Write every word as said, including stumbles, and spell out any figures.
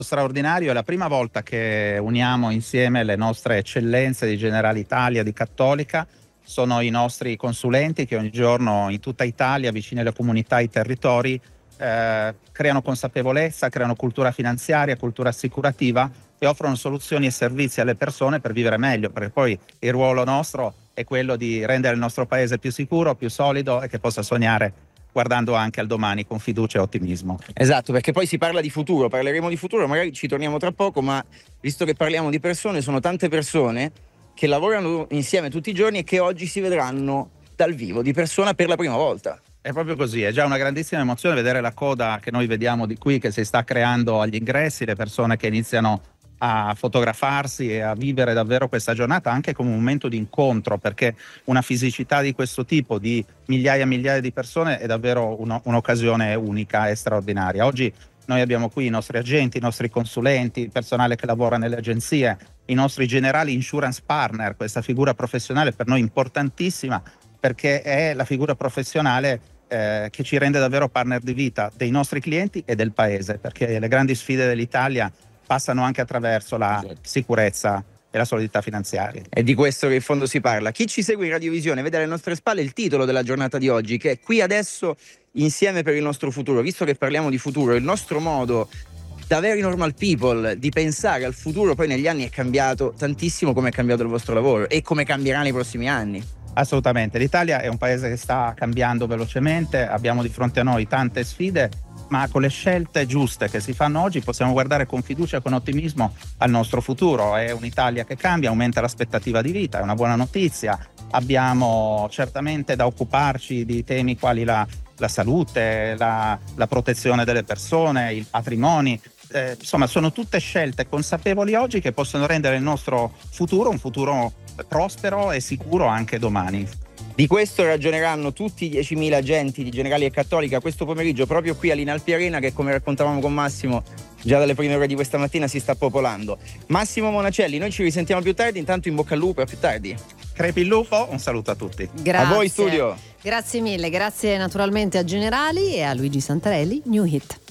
Straordinario, è la prima volta che uniamo insieme le nostre eccellenze di Generalitalia, di Cattolica. Sono i nostri consulenti che ogni giorno in tutta Italia, vicini alle comunità e ai territori, eh, creano consapevolezza, creano cultura finanziaria, cultura assicurativa e offrono soluzioni e servizi alle persone per vivere meglio, perché poi il ruolo nostro è quello di rendere il nostro paese più sicuro, più solido e che possa sognare guardando anche al domani con fiducia e ottimismo. Esatto, perché poi si parla di futuro, parleremo di futuro, magari ci torniamo tra poco, ma visto che parliamo di persone, sono tante persone che lavorano insieme tutti i giorni e che oggi si vedranno dal vivo, di persona, per la prima volta. È proprio così, è già una grandissima emozione vedere la coda che noi vediamo di qui, che si sta creando agli ingressi, le persone che iniziano a fotografarsi e a vivere davvero questa giornata anche come un momento di incontro, perché una fisicità di questo tipo, di migliaia e migliaia di persone, è davvero uno, un'occasione unica e straordinaria. Oggi noi abbiamo qui i nostri agenti, i nostri consulenti, il personale che lavora nelle agenzie, i nostri generali insurance partner, questa figura professionale per noi importantissima, perché è la figura professionale eh, che ci rende davvero partner di vita dei nostri clienti e del paese, perché le grandi sfide dell'Italia passano anche attraverso la sicurezza e la solidità finanziaria. È di questo che in fondo si parla. Chi ci segue in radiovisione vede alle nostre spalle il titolo della giornata di oggi, che è Qui adesso, insieme per il nostro futuro. Visto che parliamo di futuro, il nostro modo da very normal people di pensare al futuro poi negli anni è cambiato tantissimo, come è cambiato il vostro lavoro e come cambierà nei prossimi anni. Assolutamente, l'Italia è un paese che sta cambiando velocemente, abbiamo di fronte a noi tante sfide, ma con le scelte giuste che si fanno oggi possiamo guardare con fiducia e con ottimismo al nostro futuro. È un'Italia che cambia, aumenta l'aspettativa di vita, è una buona notizia. Abbiamo certamente da occuparci di temi quali la, la salute, la, la protezione delle persone, i patrimoni. Eh, insomma, sono tutte scelte consapevoli oggi che possono rendere il nostro futuro un futuro prospero e sicuro anche domani. Di questo ragioneranno tutti i diecimila agenti di Generali e Cattolica questo pomeriggio proprio qui all'Inalpi Arena, che, come raccontavamo con Massimo già dalle prime ore di questa mattina, si sta popolando. Massimo Monacelli, noi ci risentiamo più tardi, intanto in bocca al lupo e a più tardi. Crepi il lupo, un saluto a tutti. Grazie. A voi studio. Grazie mille, grazie naturalmente a Generali e a Luigi Santarelli, New Hit.